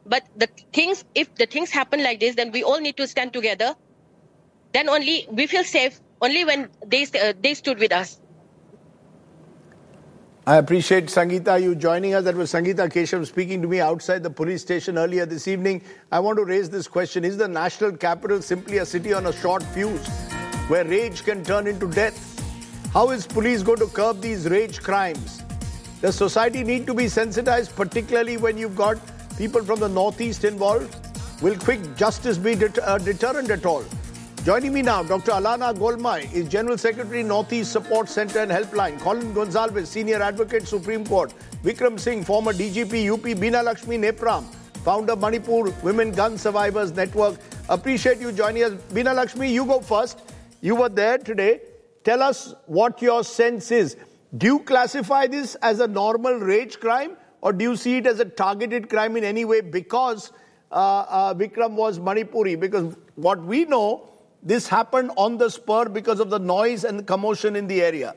But if the things happen like this, then we all need to stand together. Then only we feel safe, only when they stood with us. I appreciate, Sangeeta, you joining us. That was Sangeeta Keshav speaking to me outside the police station earlier this evening. I want to raise this question. Is the national capital simply a city on a short fuse where rage can turn into death? How is police going to curb these rage crimes? Does society need to be sensitized, particularly when you've got people from the Northeast involved? Will quick justice be a deterrent at all? Joining me now, Dr. Alana Golmai is General Secretary, Northeast Support Centre and Helpline. Colin Gonsalves, Senior Advocate, Supreme Court. Vikram Singh, former DGP, UP. Beena Lakshmi Nepram, founder, Manipur Women Gun Survivors Network. Appreciate you joining us. Beena Lakshmi, you go first. You were there today. Tell us what your sense is. Do you classify this as a normal rage crime, or do you see it as a targeted crime in any way because Vikram was Manipuri? Because what we know, this happened on the spur because of the noise and the commotion in the area.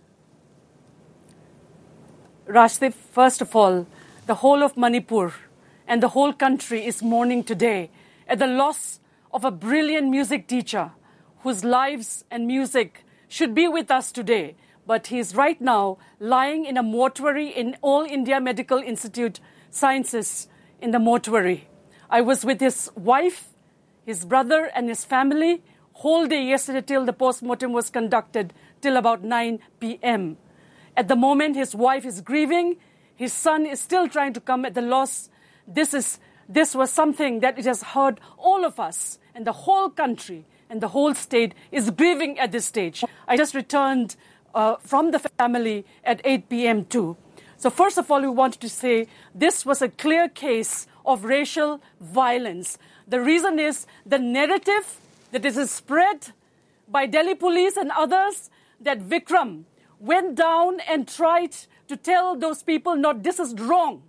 Rashdeep, first of all, the whole of Manipur and the whole country is mourning today at the loss of a brilliant music teacher whose lives and music should be with us today. But he is right now lying in a mortuary in All India Medical Institute Sciences in the mortuary. I was with his wife, his brother and his family whole day yesterday till the post-mortem was conducted till about 9 p.m. At the moment, his wife is grieving. His son is still trying to come at the loss. This was something that it has hurt all of us, and the whole country and the whole state is grieving at this stage. I just returned from the family at 8 p.m. too. So first of all, we wanted to say this was a clear case of racial violence. The reason is the narrative that is spread by Delhi police and others that Vikram went down and tried to tell those people, no, this is wrong.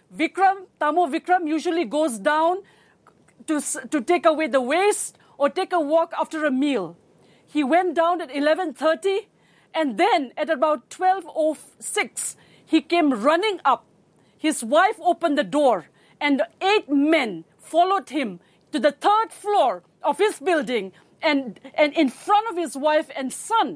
Tamo Vikram usually goes down to take away the waste or take a walk after a meal. He went down at 11:30 and then at about 12:06, he came running up. His wife opened the door and 8 men followed him to the 3rd floor of his building and in front of his wife and son,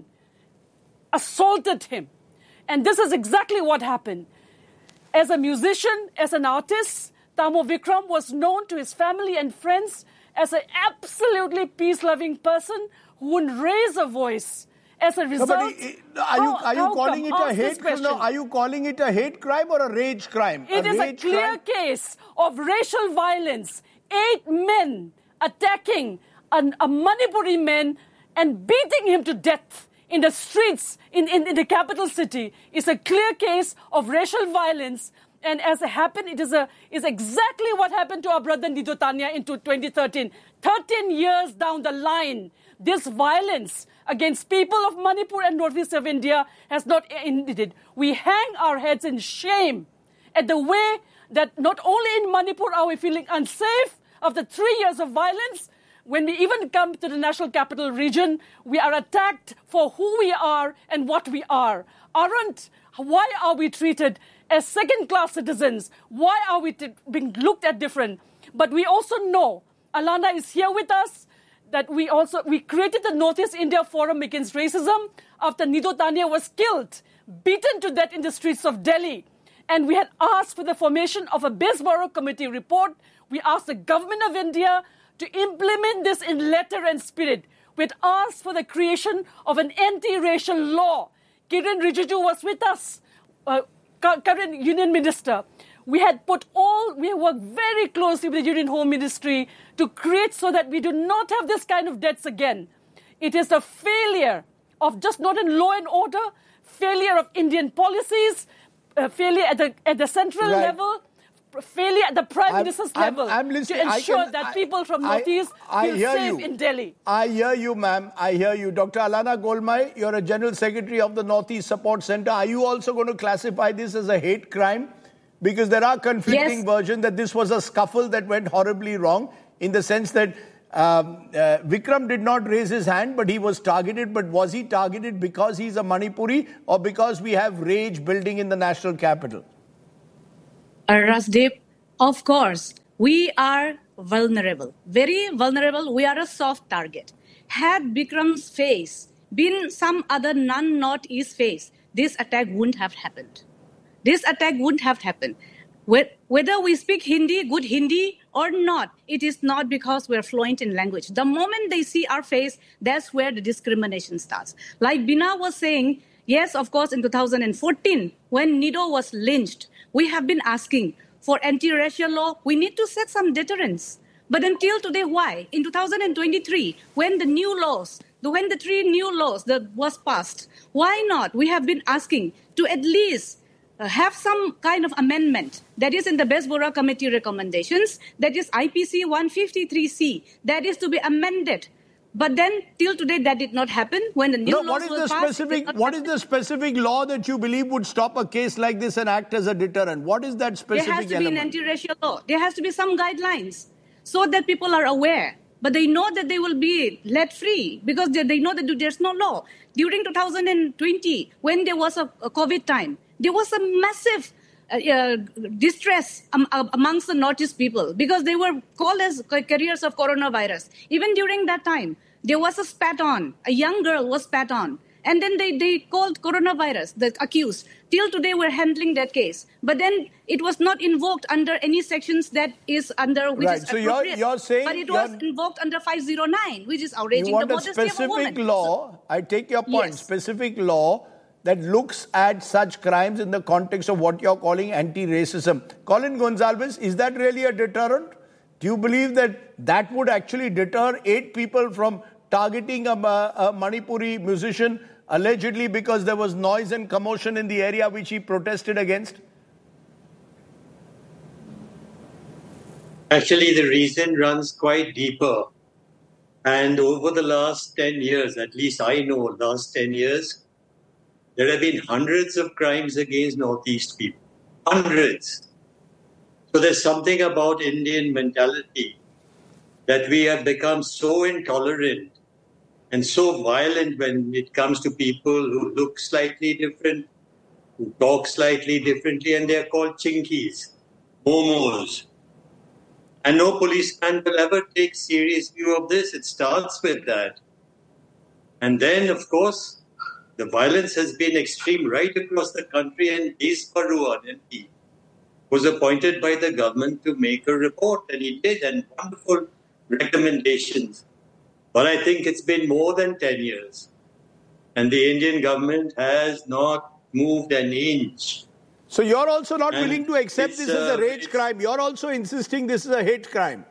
assaulted him. And this is exactly what happened. As a musician, as an artist, Tamo Vikram was known to his family and friends as an absolutely peace-loving person who wouldn't raise a voice. As a result, are you calling it a hate crime? No, are you calling it a hate crime or a rage crime? It is a clear case of racial violence. 8 men attacking a Manipuri man and beating him to death in the streets in the capital city is a clear case of racial violence. And as it happened, it is exactly what happened to our brother Nidhu Tania in 2013. 13 years down the line, this violence against people of Manipur and northeast of India has not ended. We hang our heads in shame at the way that not only in Manipur are we feeling unsafe after 3 years of violence, when we even come to the national capital region, we are attacked for who we are and what we are. Why are we treated as second-class citizens? Why are we being looked at different? But we also know, Alana is here with us, that we created the Northeast India Forum Against Racism after Nidhu Tania was killed, beaten to death in the streets of Delhi. And we had asked for the formation of a Bisborough Committee report. We asked the government of India to implement this in letter and spirit. We had asked for the creation of an anti-racial law. Kiren Rijiju was with us, current Union Minister. We worked very closely with the Union Home Ministry to create so that we do not have this kind of deaths again. It is a failure of just not in law and order, failure of Indian policies, failure at the central level, failure at the Prime Minister's level to ensure that people from Northeast feel safe in Delhi. I hear you, ma'am. I hear you. Dr. Alana Golmai, you're a General Secretary of the Northeast Support Centre. Are you also going to classify this as a hate crime? Because there are conflicting versions that this was a scuffle that went horribly wrong in the sense that Vikram did not raise his hand, but he was targeted. But was he targeted because he's a Manipuri or because we have rage building in the national capital? Rasdeep, of course, we are vulnerable, very vulnerable. We are a soft target. Had Bikram's face been some other non-Northeast face, this attack wouldn't have happened. This attack wouldn't have happened. Whether we speak Hindi, good Hindi or not, it is not because we're fluent in language. The moment they see our face, that's where the discrimination starts. Like Bina was saying, yes, of course, in 2014, when Nido was lynched, we have been asking for anti-racial law. We need to set some deterrence. But until today, why? In 2023, when the three new laws that was passed, why not? We have been asking to at least have some kind of amendment that is in the Besbora Committee recommendations, that is IPC 153C, that is to be amended. But then, till today, that did not happen. When the new laws were passed, what is the specific law that you believe would stop a case like this and act as a deterrent? What is that specific element? There has to be an anti-racial law. There has to be some guidelines so that people are aware. But they know that they will be let free because they know that there's no law. During 2020, when there was a COVID time, there was a massive distress amongst the Northeast people because they were called as carriers of coronavirus. Even during that time, there was a spat on. A young girl was spat on. And then they called coronavirus, the accused. Till today, we're handling that case. But then it was not invoked under any sections that is under, which is appropriate. You're saying... But it was invoked under 509, which is outraging the modesty of a woman. You want a specific law, I take your point, yes. Specific law that looks at such crimes in the context of what you're calling anti-racism. Colin Gonsalves, is that really a deterrent? Do you believe that would actually deter 8 people from targeting a Manipuri musician allegedly because there was noise and commotion in the area which he protested against? Actually, the reason runs quite deeper. And over the last 10 years, at least I know, last 10 years, there have been hundreds of crimes against Northeast people. Hundreds. So there's something about Indian mentality that we have become so intolerant and so violent when it comes to people who look slightly different, who talk slightly differently, and they're called chinkies, momos. And no policeman will ever take serious view of this. It starts with that. And then, of course, the violence has been extreme right across the country, and Dees Barua, MP, was appointed by the government to make a report, and he did, and wonderful recommendations. But I think it's been more than 10 years, and the Indian government has not moved an inch. So you're also not willing to accept this as a rage crime. You're also insisting this is a hate crime.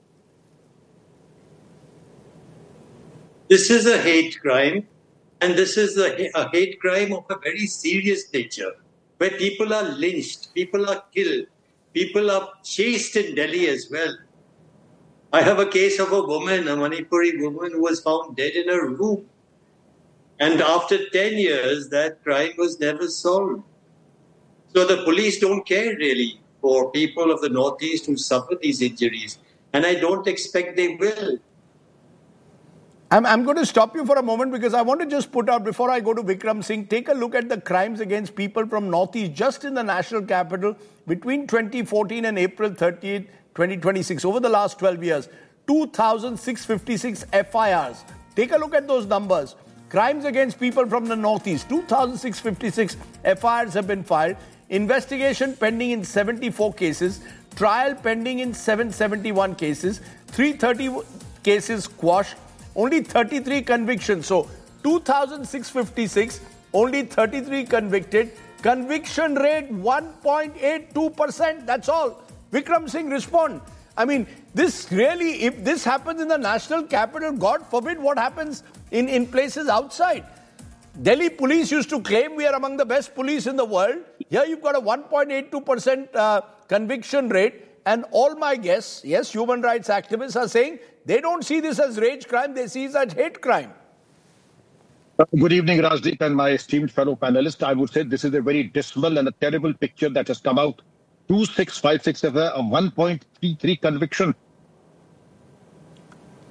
This is a hate crime, and this is a hate crime of a very serious nature, where people are lynched, people are killed, people are chased in Delhi as well. I have a case of a woman, a Manipuri woman, who was found dead in her room. And after 10 years, that crime was never solved. So the police don't care really for people of the Northeast who suffer these injuries. And I don't expect they will. I'm going to stop you for a moment because I want to just put out, before I go to Vikram Singh, take a look at the crimes against people from Northeast just in the national capital between 2014 and April 30th, 2026. Over the last 12 years, 2,656 FIRs. Take a look at those numbers. Crimes against people from the Northeast, 2,656 FIRs have been filed. Investigation pending in 74 cases. Trial pending in 771 cases. 330 cases quashed. Only 33 convictions. So 2,656, only 33 convicted. Conviction rate 1.82%. That's all. Vikram Singh, respond. I mean, this really, if this happens in the national capital, God forbid what happens in places outside. Delhi police used to claim we are among the best police in the world. Here you've got a 1.82% conviction rate. And all my guests, yes, human rights activists are saying they don't see this as rage crime, they see it as hate crime. Good evening, Rajdeep and my esteemed fellow panelists. I would say this is a very dismal and a terrible picture that has come out. 2,656 of a 1.33 conviction.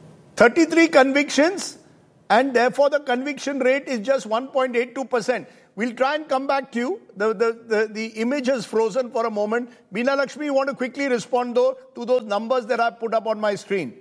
33 convictions, and therefore the conviction rate is just 1.82%. We'll try and come back to you. The image has frozen for a moment. Beena Lakshmi, you want to quickly respond, though, to those numbers that I've put up on my screen?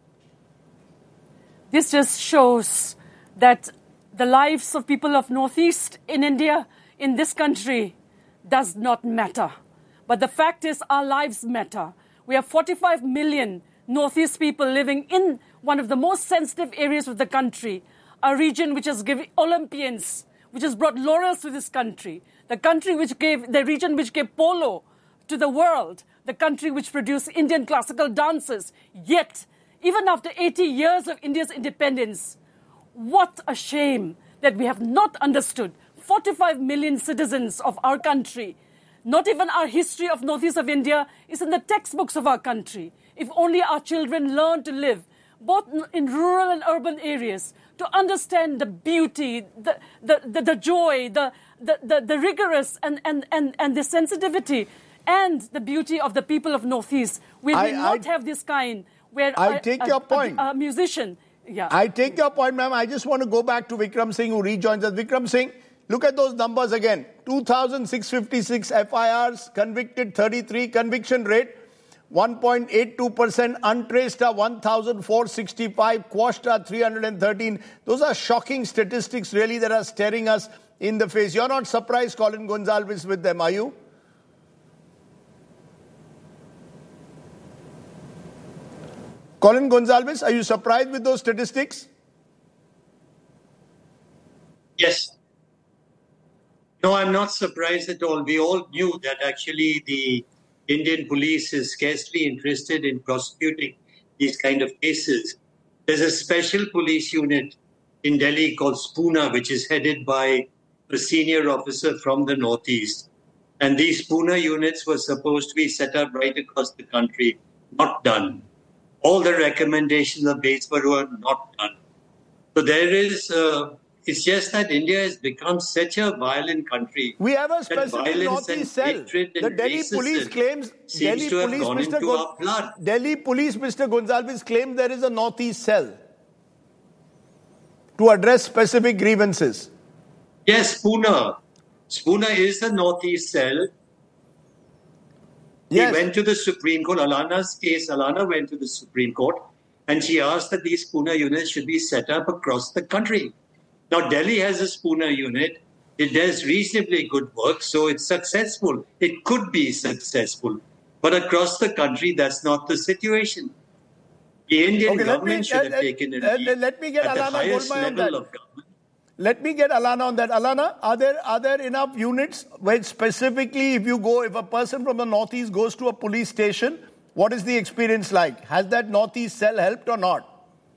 This just shows that the lives of people of Northeast in India, in this country, does not matter. But the fact is, our lives matter. We have 45 million Northeast people living in one of the most sensitive areas of the country, a region which has given Olympians, which has brought laurels to this country, the region which gave polo to the world, the country which produced Indian classical dances. Yet, even after 80 years of India's independence, what a shame that we have not understood 45 million citizens of our country. Not even our history of Northeast of India is in the textbooks of our country. If only our children learn to live both in rural and urban areas, to understand the beauty, the joy, the rigorous and the sensitivity and the beauty of the people of Northeast. We will not have this kind where I take your point. A musician. Yeah. I take your point, ma'am. I just want to go back to Vikram Singh, who rejoins us. Vikram Singh, look at those numbers again. 2,656 FIRs, convicted 33, conviction rate 1.82%, untraced are 1,465, quashed are 313. Those are shocking statistics, really, that are staring us in the face. You're not surprised, Colin Gonsalves, with them, are you? Colin Gonsalves, are you surprised with those statistics? Yes. No, I'm not surprised at all. We all knew that actually the Indian police is scarcely interested in prosecuting these kind of cases. There's a special police unit in Delhi called Spooner, which is headed by a senior officer from the Northeast. And these Spooner units were supposed to be set up right across the country. Not done. All the recommendations of Batesford were not done. So there is... it's just that India has become such a violent country. We have a specific Northeast cell. The Delhi police claims, Delhi police, Mr. Gonsalves claims there is a Northeast cell to address specific grievances. Yes, Spooner. Spooner is the Northeast cell. Yes. He went to the Supreme Court. Alana's case, Alana went to the Supreme Court and she asked that these Spooner units should be set up across the country. Now, Delhi has a Spooner unit. It does reasonably good work, so it's successful. It could be successful. But across the country, that's not the situation. The Indian government should have taken it at the highest level of government. Let me get Alana on that. Alana, are there enough units where specifically if a person from the Northeast goes to a police station, what is the experience like? Has that Northeast cell helped or not?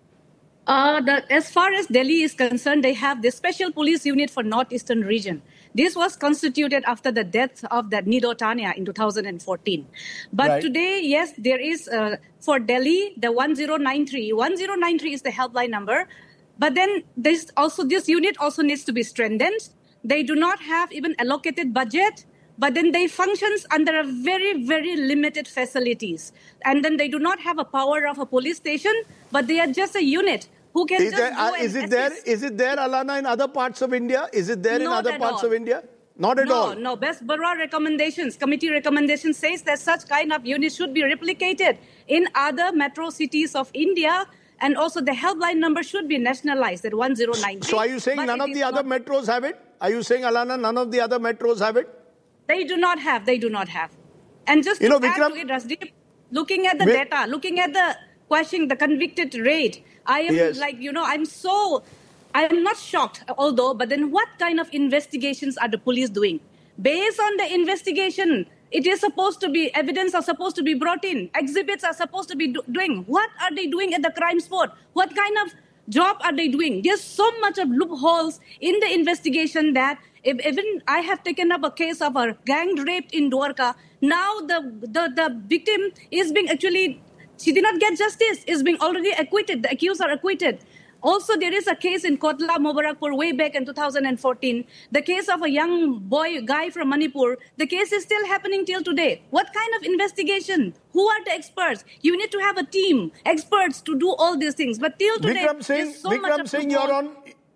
As far as Delhi is concerned, they have the special police unit for Northeastern region. This was constituted after the death of that Nido Tania in 2014. But today, yes, there is, for Delhi, the 1093. 1093 is the helpline number. But then this unit also needs to be strengthened. They do not have even allocated budget. But then they functions under a very, very limited facilities. And then they do not have a power of a police station, but they are just a unit who can Is it there, Alana, in other parts of India? Is it there in other parts of India? Not at all. No. Best Borough recommendations, committee recommendation says that such kind of units should be replicated in other metro cities of India. And also the helpline number should be nationalized at 1093. So are you saying none of the other metros have it? Are you saying, Alana, none of the other metros have it? They do not have. And just to add to it, Rasdeep, looking at the data, looking at the questioning, the convicted rate, I am I'm not shocked, but then what kind of investigations are the police doing? Based on the investigation, it is supposed to be, evidence are supposed to be brought in, exhibits are supposed to be doing. What are they doing at the crime spot? What kind of job are they doing? There's so much of loopholes in the investigation that even I have taken up a case of a gang rape in Dwarka. Now the victim is being she did not get justice, is being already acquitted. The accused are acquitted. Also, there is a case in Kotla, Mubarakpur, way back in 2014. The case of a young guy from Manipur. The case is still happening till today. What kind of investigation? Who are the experts? You need to have a team, experts to do all these things. But till today, Vikram Singh,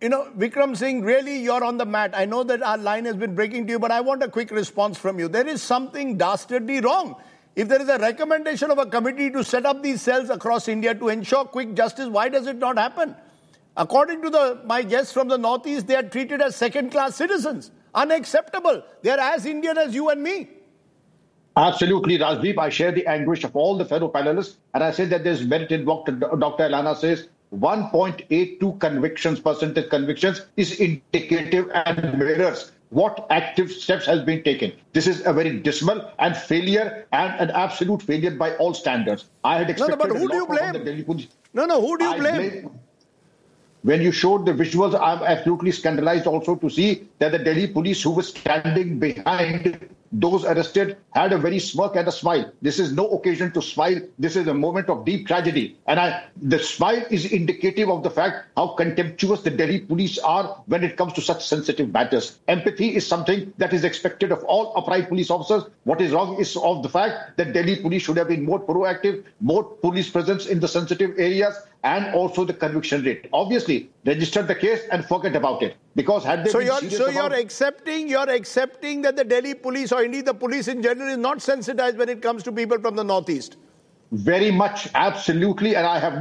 Vikram Singh, really, you're on the mat. I know that our line has been breaking to you, but I want a quick response from you. There is something dastardly wrong. If there is a recommendation of a committee to set up these cells across India to ensure quick justice, why does it not happen? According to my guests from the Northeast, they are treated as second-class citizens. Unacceptable. They are as Indian as you and me. Absolutely, Rajdeep. I share the anguish of all the fellow panelists, and I say that there's merit in what Dr. Elana says. 1.82 percentage convictions is indicative and mirrors what active steps has been taken. This is a very dismal and failure, and an absolute failure by all standards. I had expected but who do you blame? Who do you blame? When you showed the visuals, I'm absolutely scandalized also to see that the Delhi police who was standing behind those arrested had a very smirk and a smile. This is no occasion to smile. This is a moment of deep tragedy. And the smile is indicative of the fact how contemptuous the Delhi police are when it comes to such sensitive matters. Empathy is something that is expected of all upright police officers. What is wrong is of the fact that Delhi police should have been more proactive, more police presence in the sensitive areas, and also the conviction rate. Obviously, register the case and forget about it. Because had they been serious about... you're accepting that the Delhi police, or indeed the police in general, is not sensitized when it comes to people from the Northeast? Very much, absolutely, and I have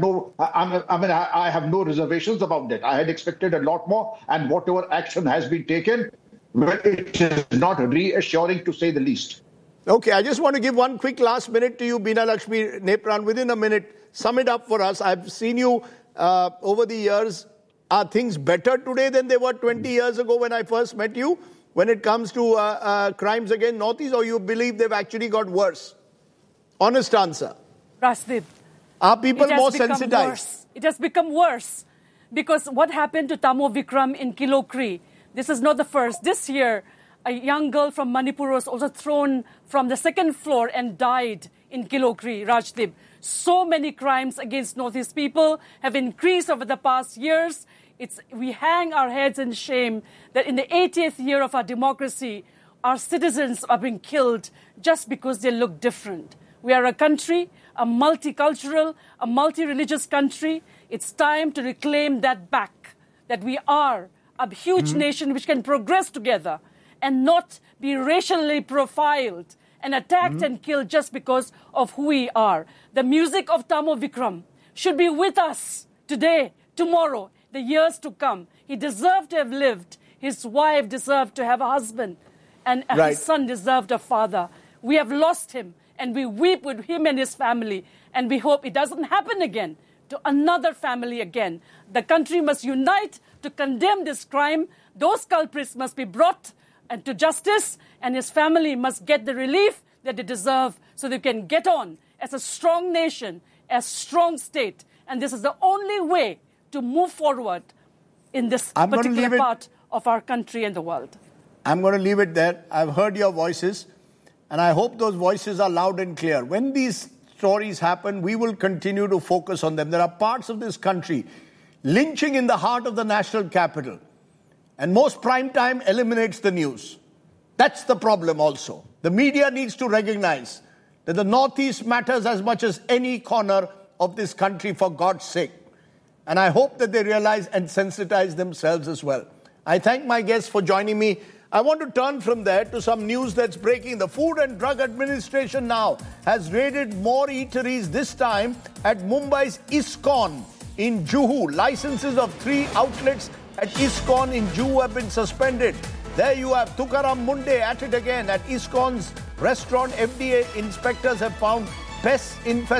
no reservations about that. I had expected a lot more, and whatever action has been taken, well, it is not reassuring to say the least. Okay, I just want to give one quick last minute to you, Beena Lakshmi Nepran. Within a minute, sum it up for us. I've seen you over the years. Are things better today than they were 20 years ago when I first met you, when it comes to crimes against Northeast, or you believe they've actually got worse? Honest answer. Rajdeep. Are people more sensitized? It has become worse. Because what happened to Tamo Vikram in Kilokri, this is not the first. This year, a young girl from Manipur was also thrown from the second floor and died in Kilokri, Rajdeep. So many crimes against Northeast people have increased over the past years. We hang our heads in shame that in the 80th year of our democracy, our citizens are being killed just because they look different. We are a country, a multicultural, a multi-religious country. It's time to reclaim that back, that we are a huge nation which can progress together and not be racially profiled and attacked and killed just because of who we are. The music of Tamo Vikram should be with us today, tomorrow, the years to come. He deserved to have lived. His wife deserved to have a husband. And his son deserved a father. We have lost him, and we weep with him and his family. And we hope it doesn't happen again to another family again. The country must unite to condemn this crime. Those culprits must be brought to justice, and his family must get the relief that they deserve so they can get on as a strong nation, as a strong state. And this is the only way to move forward in this particular part of our country and the world. I'm going to leave it there. I've heard your voices, and I hope those voices are loud and clear. When these stories happen, we will continue to focus on them. There are parts of this country, lynching in the heart of the national capital, and most prime time eliminates the news. That's the problem also. The media needs to recognize that the Northeast matters as much as any corner of this country, for God's sake. And I hope that they realize and sensitize themselves as well. I thank my guests for joining me. I want to turn from there to some news that's breaking. The Food and Drug Administration now has raided more eateries, this time at Mumbai's ISKCON in Juhu. Licenses of 3 outlets at ISKCON in Juhu have been suspended. There you have Tukaram Munde at it again. At ISKCON's restaurant, FDA inspectors have found pest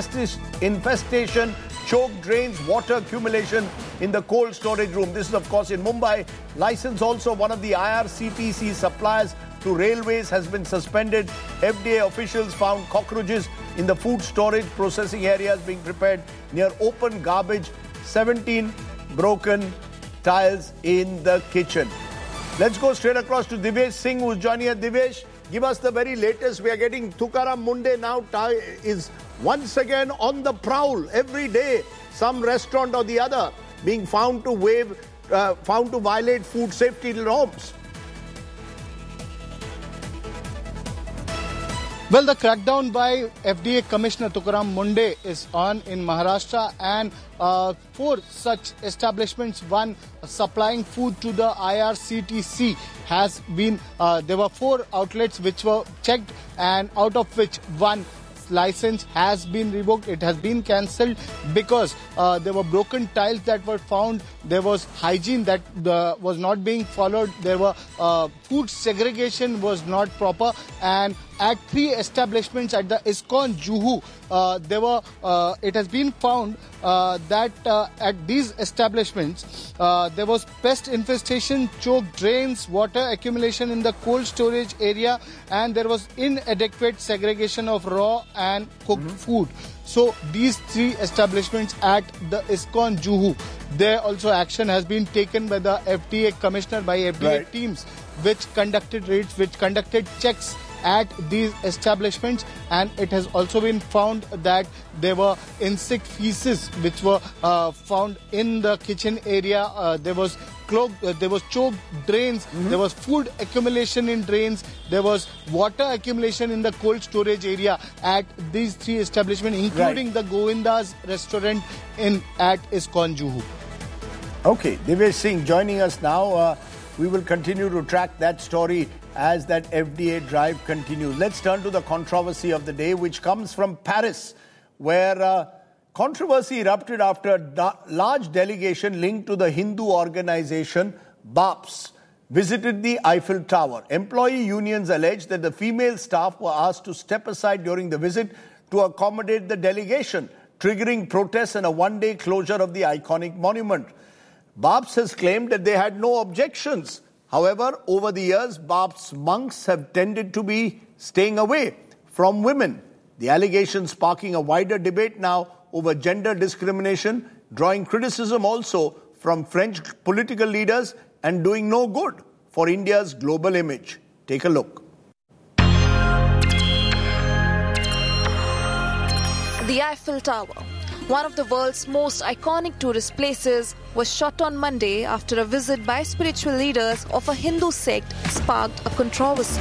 infestation, choked drains, water accumulation in the cold storage room. This is, of course, in Mumbai. License also one of the IRCTC suppliers to railways has been suspended. FDA officials found cockroaches in the food storage processing areas being prepared near open garbage, 17 broken tiles in the kitchen. Let's go straight across to Divesh Singh, who's joining us. Divesh, give us the very latest. We are getting Tukaram Munde now is once again on the prowl every day. Some restaurant or the other being found to violate food safety norms. Well, the crackdown by FDA Commissioner Tukaram Munde is on in Maharashtra, and 4 such establishments, one supplying food to the IRCTC, has been, there were 4 outlets which were checked, and out of which one license has been revoked. It has been cancelled because there were broken tiles that were found. There was hygiene that was not being followed. There were food segregation was not proper, and at 3 establishments at the ISKCON Juhu, it has been found that at these establishments there was pest infestation, choked drains, water accumulation in the cold storage area, and there was inadequate segregation of raw and cooked food. So these 3 establishments at the ISKCON Juhu, there also action has been taken by the FDA Commissioner, by FDA teams, which conducted raids, which conducted checks at these establishments, and it has also been found that there were insect feces which were found in the kitchen area. There was choked drains, there was food accumulation in drains, there was water accumulation in the cold storage area at these 3 establishments, including the Govinda's restaurant at ISKCON Juhu. Okay, Divyesh Singh joining us now. We will continue to track that story as that FDA drive continues. Let's turn to the controversy of the day, which comes from Paris, where controversy erupted after a large delegation linked to the Hindu organization BAPS visited the Eiffel Tower. Employee unions alleged that the female staff were asked to step aside during the visit to accommodate the delegation, triggering protests and a one-day closure of the iconic monument. BAPS has claimed that they had no objections. However, over the years, BAPS monks have tended to be staying away from women. The allegation sparking a wider debate now over gender discrimination, drawing criticism also from French political leaders and doing no good for India's global image. Take a look. The Eiffel Tower, one of the world's most iconic tourist places, was shut on Monday after a visit by spiritual leaders of a Hindu sect sparked a controversy.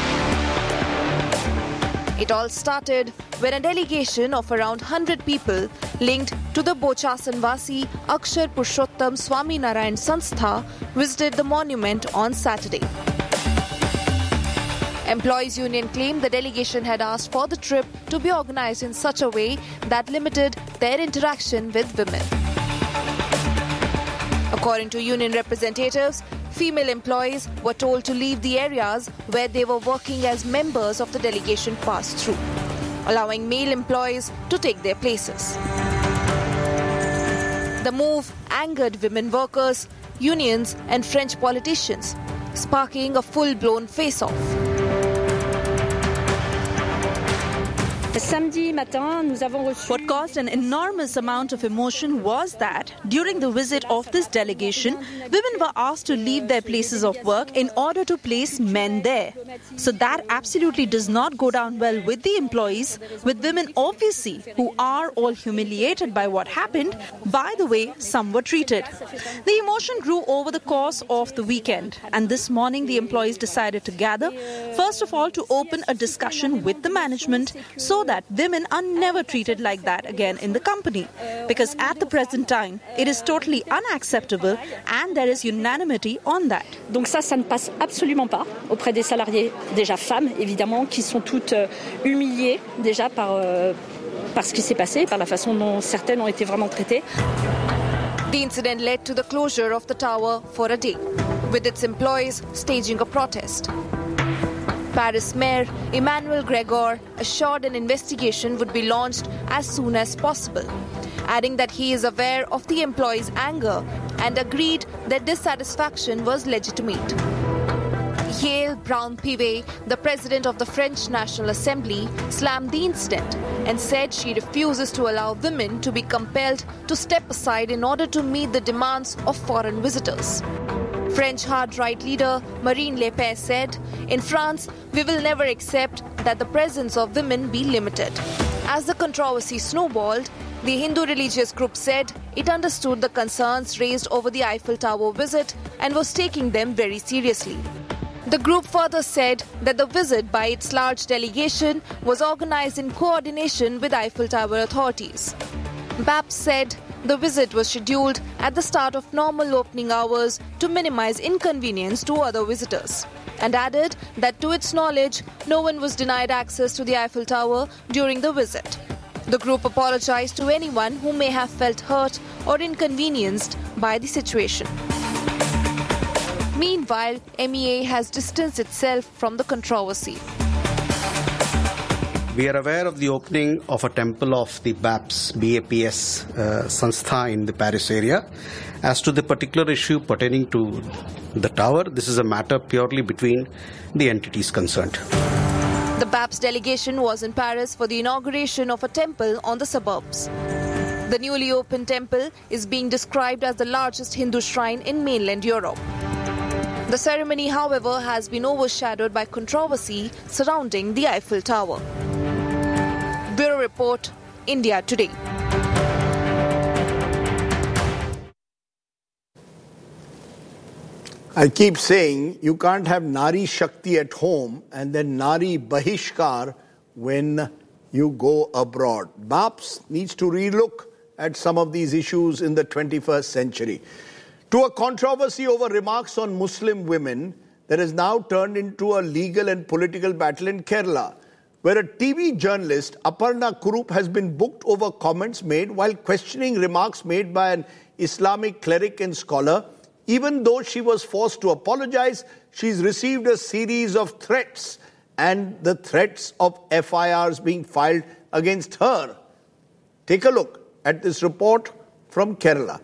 It all started when a delegation of around 100 people linked to the Bochasanvasi Akshar Purushottam Swaminarayan Sanstha visited the monument on Saturday. Employees' union claimed the delegation had asked for the trip to be organized in such a way that limited their interaction with women. According to union representatives, female employees were told to leave the areas where they were working as members of the delegation passed through, allowing male employees to take their places. The move angered women workers, unions, and French politicians, sparking a full-blown face-off. What caused an enormous amount of emotion was that during the visit of this delegation, women were asked to leave their places of work in order to place men there. So that absolutely does not go down well with the employees, with women obviously who are all humiliated by what happened, by the way some were treated. The emotion grew over the course of the weekend, and this morning the employees decided to gather, first of all to open a discussion with the management so that women are never treated like that again in the company. Because at the present time, it is totally unacceptable and there is unanimity on that. Donc ça ne passe absolument pas auprès des salariés, déjà femmes évidemment, qui sont toutes humiliées déjà par ce qui s'est passé, par la façon dont certaines ont été vraiment traitées. The incident led to the closure of the tower for a day, with its employees staging a protest. Paris Mayor Emmanuel Gregor assured an investigation would be launched as soon as possible, adding that he is aware of the employees' anger and agreed that dissatisfaction was legitimate. Yael Braun-Pivet, the president of the French National Assembly, slammed the incident and said she refuses to allow women to be compelled to step aside in order to meet the demands of foreign visitors. French hard-right leader Marine Le Pen said, "In France, we will never accept that the presence of women be limited." As the controversy snowballed, the Hindu religious group said it understood the concerns raised over the Eiffel Tower visit and was taking them very seriously. The group further said that the visit by its large delegation was organized in coordination with Eiffel Tower authorities. BAPS said the visit was scheduled at the start of normal opening hours to minimize inconvenience to other visitors, and added that to its knowledge, no one was denied access to the Eiffel Tower during the visit. The group apologized to anyone who may have felt hurt or inconvenienced by the situation. Meanwhile, MEA has distanced itself from the controversy. We are aware of the opening of a temple of the BAPS Sanstha in the Paris area. As to the particular issue pertaining to the tower, this is a matter purely between the entities concerned. The BAPS delegation was in Paris for the inauguration of a temple on the suburbs. The newly opened temple is being described as the largest Hindu shrine in mainland Europe. The ceremony, however, has been overshadowed by controversy surrounding the Eiffel Tower. Bureau Report, India Today. I keep saying you can't have Nari Shakti at home and then Nari Bahishkar when you go abroad. BAPS needs to relook at some of these issues in the 21st century. To a controversy over remarks on Muslim women that has now turned into a legal and political battle in Kerala, where a TV journalist, Aparna Kurup, has been booked over comments made while questioning remarks made by an Islamic cleric and scholar. Even though she was forced to apologize, she's received a series of threats and the threats of FIRs being filed against her. Take a look at this report from Kerala.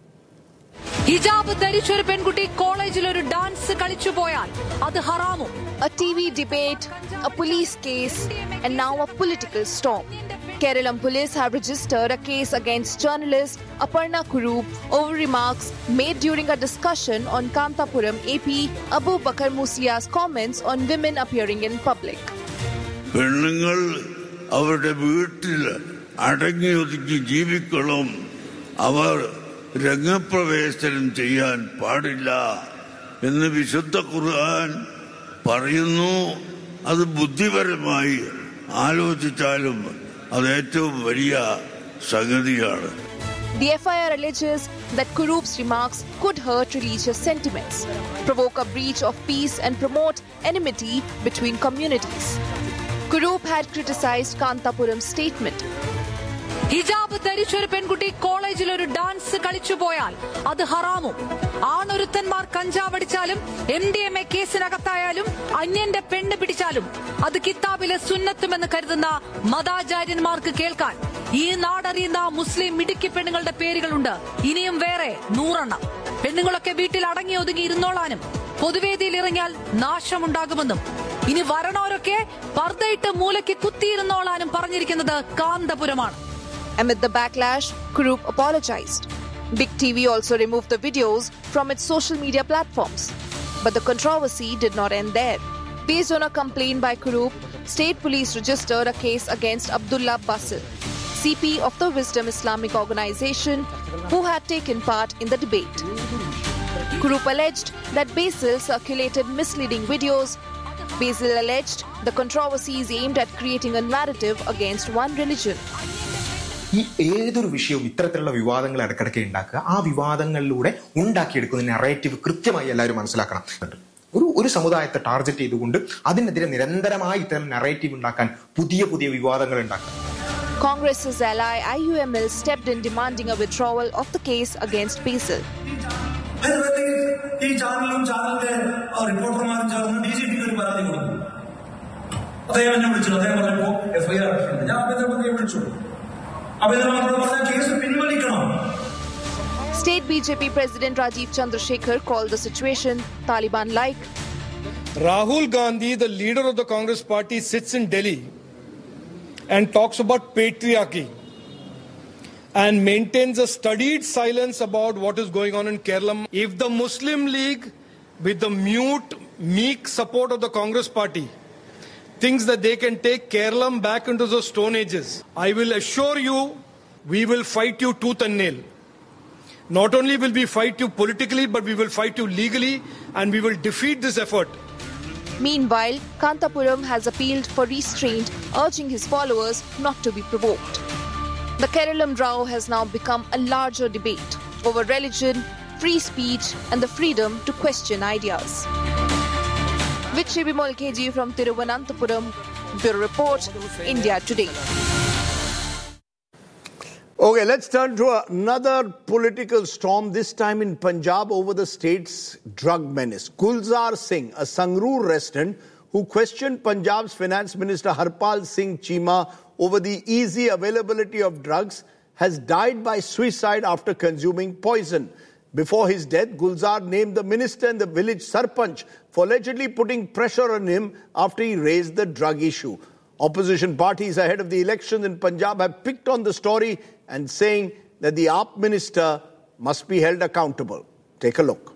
ഹിജാബ് ധരിച്ചൊരു പെൺകുട്ടി കോളേജിൽ ഒരു dance കളിച്ചു പോയാൽ അത് ഹറാമോ? A TV debate, a police case, and now a political storm. Kerala police have registered a case against journalist Aparna Kurup over remarks made during a discussion on Kantapuram AP Abu Bakar Musia's comments on women appearing in public. പെണ്ണുങ്ങൾ അവരുടെ വീട്ടിൽ അടങ്ങി ഒതുക്കി ജീവിക്കണം, അവർ രംഗപ്രവേശനം ചെയ്യാൻ പാടില്ല എന്ന് വിശുദ്ധ ഖുർആൻ പറയുന്നു. അത് ബുദ്ധിപരമായി ആലോചിച്ചാലും അത് ഏറ്റവും വലിയ സംഗതിയാണ്. The FIR alleges that Kurup's remarks could hurt religious sentiments, provoke a breach of peace and promote enmity between communities. Kurup had criticized Kantapuram's statement. ഹിജാബ് ധരിച്ചൊരു പെൺകുട്ടി കോളേജിൽ ഒരു ഡാൻസ് കളിച്ചു പോയാൽ അത് ഹറാമോ? ആണൊരുത്തന്മാർ കഞ്ചാവടിച്ചാലും MDMA കേസിനകത്തായാലും അന്യന്റെ പെണ്ണ് പിടിച്ചാലും അത് കിതാബിലെ സുന്നത്തുമെന്ന് കരുതുന്ന മതാചാര്യന്മാർക്ക് കേൾക്കാൻ ഈ നാടറിയുന്ന മുസ്ലിം മിടുക്കി പെണ്ണുങ്ങളുടെ പേരുകളുണ്ട്. ഇനിയും വേറെ 100 പെണ്ണുങ്ങളൊക്കെ വീട്ടിൽ അടങ്ങി ഒതുങ്ങി ഇരുന്നോളാനും പൊതുവേദിയിൽ ഇറങ്ങിയാൽ നാശമുണ്ടാകുമെന്നും ഇനി വരണോരൊക്കെ പർദ്ദയിട്ട് മൂലയ്ക്ക് കുത്തിയിരുന്നോളാനും പറഞ്ഞിരിക്കുന്നത് കാന്തപുരമാണ്. Amid the backlash, Kurup apologized. Big TV also removed the videos from its social media platforms. But the controversy did not end there. Based on a complaint by Kurup, state police registered a case against Abdullah Basil, CP of the Wisdom Islamic Organization, who had taken part in the debate. Kurup alleged that Basil circulated misleading videos. Basil alleged the controversy is aimed at creating a narrative against one religion. ഈ ഏതൊരു വിഷയവും ഇത്തരത്തിലുള്ള വിവാദങ്ങൾ ഇടയ്ക്കിടയ്ക്ക് ഉണ്ടാക്കുക, ആ വിവാദങ്ങളിലൂടെ ഉണ്ടാക്കിയെടുക്കുന്ന narrative കൃത്യമായി എല്ലാവരും മനസ്സിലാക്കണം. ഒരു സമുദായത്തെ ടാർഗറ്റ് ചെയ്തുകൊണ്ട് അതിനെതിരെ നിരന്തരമായി ഇത്തരം നെറേറ്റീവ് ഉണ്ടാക്കാൻ പുതിയ പുതിയ വിവാദങ്ങൾ ഉണ്ടാക്കാം. Congress's ally IUML stepped in demanding a withdrawal of the case against Basil. ഈ ചാനലിന്റെ റിപ്പോർട്ടർമാരും ചേർന്ന് DGPക്ക് ഒരു പരാതി കൊടുത്തു. അദ്ദേഹം എന്നെ വിളിച്ചു. അദ്ദേഹം പറഞ്ഞപ്പോ FIR ഞാൻ അഭ്യന്തരമന്ത്രിയെ വിളിച്ചു. State BJP President Rajiv Chandrasekhar called the situation Taliban-like. Rahul Gandhi, the leader of the Congress party, sits in Delhi and talks about patriarchy and maintains a studied silence about what is going on in Kerala. If the Muslim League, with the mute, meek support of the Congress party, thinks that they can take Kerala back into the Stone Ages, I will assure you, we will fight you tooth and nail. Not only will we fight you politically, but we will fight you legally, and we will defeat this effort Meanwhile, Kantapuram has appealed for restraint, urging his followers not to be provoked. The Keralam row has now become a larger debate over religion, free speech and the freedom to question ideas. With Shibimol KG from Thiruvananthapuram, Bureau Report, India Today. Okay, let's turn to another political storm, this time in Punjab over the state's drug menace. Gulzar Singh, a Sangrur resident who questioned Punjab's Finance Minister Harpal Singh Cheema over the easy availability of drugs, has died by suicide after consuming poison. Before his death, Gulzar named the minister and the village sarpanch for allegedly putting pressure on him after he raised the drug issue. Opposition parties ahead of the elections in Punjab have picked on the story and saying that the AAP minister must be held accountable. Take a look.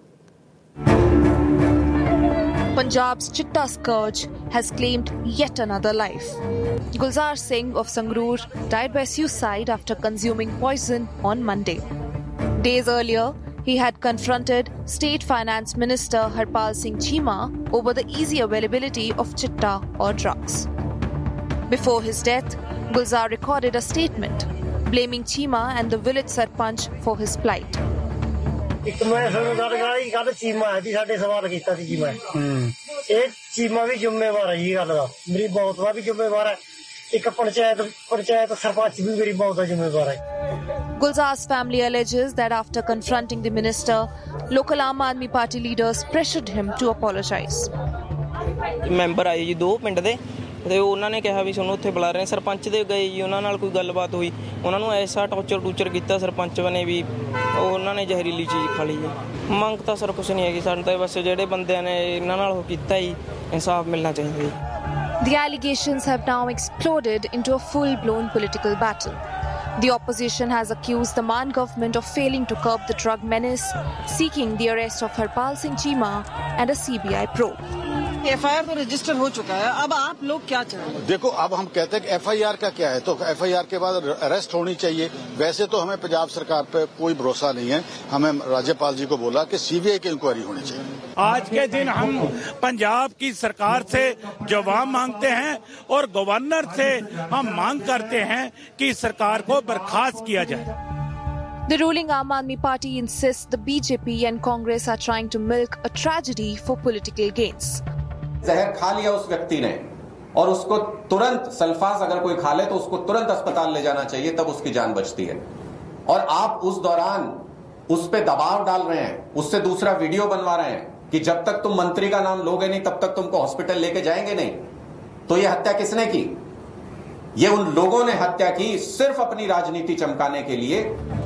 Punjab's Chitta scourge has claimed yet another life. Gulzar Singh of Sangrur died by suicide after consuming poison on Monday. Days earlier, he had confronted State Finance Minister Harpal Singh Cheema over the easy availability of chitta or drugs. Before his death, Gulzar recorded a statement blaming Cheema and the village sarpanch for his plight. Gulzar's family alleges that after confronting the minister, local Aam Aadmi Party leaders pressured him to apologize. Member ਆਏ ਜੀ ਦੋ ਪਿੰਡ ਦੇ ਤੇ ਉਹਨਾਂ ਨੇ ਕਿਹਾ ਵੀ ਸਾਨੂੰ ਉੱਥੇ ਬੁਲਾ ਰਹੇ ਸਰਪੰਚ ਦੇ ਗਏ ਜੀ ਉਹਨਾਂ ਨਾਲ ਕੋਈ ਗੱਲਬਾਤ ਹੋਈ ਉਹਨਾਂ ਨੂੰ ਐਸਾ ਟੌਰਚਰ ਕੀਤਾ ਸਰਪੰਚ ਬਣੇ ਵੀ ਉਹਨਾਂ ਨੇ ਜ਼ਹਿਰੀਲੀ ਚੀਜ਼ ਖਾ ਲਈ ਜੀ ਮੰਗ ਤਾਂ ਸਰ ਕੁਛ ਨਹੀਂ ਹੈਗੀ ਸਾਨੂੰ ਤਾਂ ਬਸ ਜਿਹੜੇ ਬੰਦਿਆਂ ਨੇ ਇਹਨਾਂ ਨਾਲ ਉਹ ਕੀਤਾ ਜੀ ਇਨਸਾਫ ਮਿਲਣਾ ਚਾਹੀਦਾ ਜੀ The allegations have now exploded into a full-blown political battle. The opposition has accused the Maan government of failing to curb the drug menace, seeking the arrest of Harpal Singh Cheema and a CBI probe. FIR तो register हो चुका है, अब आप लोग क्या चाहेंगे? देखो, अब हम कहते हैं कि एफआईआर का क्या है, तो एफआईआर के बाद अरेस्ट होनी चाहिए। वैसे तो हमें पंजाब सरकार पे कोई भरोसा नहीं है। हमें राज्यपाल जी को बोला कि सीबीआई की इंक्वायरी होनी चाहिए। आज के दिन हम पंजाब की सरकार से जवाब मांगते हैं और गवर्नर से हम मांग करते हैं कि सरकार को बर्खास्त किया जाए। The ruling Aam Aadmi Party insists the BJP and Congress are trying to milk a tragedy for political gains. जहर खा लिया उस व्यक्ति ने और उसको तुरंत सल्फास अगर कोई खा ले तो उसको तुरंत अस्पताल ले जाना चाहिए, तब उसकी जान बचती है। और आप उस दौरान उस पे दबाव डाल रहे हैं, उससे दूसरा वीडियो बनवा रहे हैं कि जब तक तुम मंत्री का नाम लोगे नहीं तब तक तुमको हॉस्पिटल लेके जाएंगे नहीं। तो ये हत्या किसने की? ये उन लोगों ने हत्या की सिर्फ अपनी राजनीति चमकाने के लिए।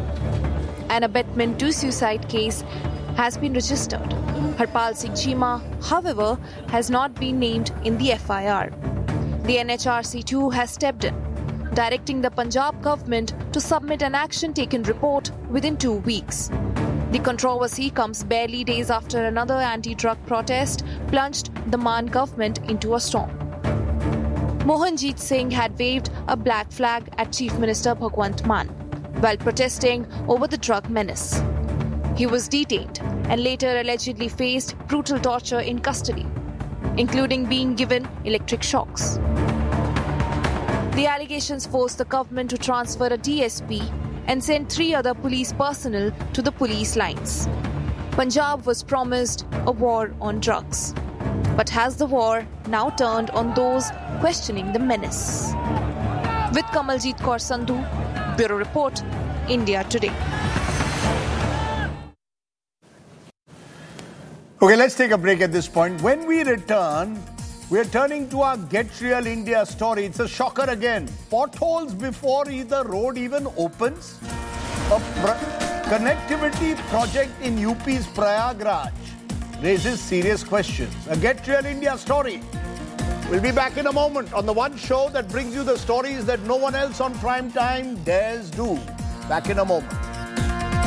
An abetment to suicide case has been registered. Harpal Singh Cheema, however, has not been named in the FIR. The NHRC too has stepped in, directing the Punjab government to submit an action taken report within 2 weeks. The controversy comes barely days after another anti-drug protest plunged the Maan government into a storm. Mohanjit Singh had waved a black flag at Chief Minister Bhagwant Mann while protesting over the drug menace. He was detained and later allegedly faced brutal torture in custody, including being given electric shocks. The allegations forced the government to transfer a DSP and send 3 other police personnel to the police lines. Punjab was promised a war on drugs. But has the war now turned on those questioning the menace? With Kamaljit Kaur Sandhu, Bureau Report, India Today. Okay, let's take a break at this point. When we return, we're turning to our Get Real India story. It's a shocker again. Potholes before either road even opens. A connectivity project in UP's Prayagraj raises serious questions. A Get Real India story. We'll be back in a moment on the one show that brings you the stories that no one else on prime time dares do. Back in a moment.